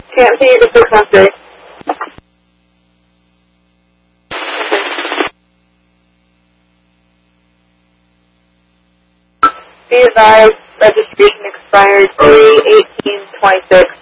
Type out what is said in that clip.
Can't see you to 616. Be advised, registration expired 3/18/26.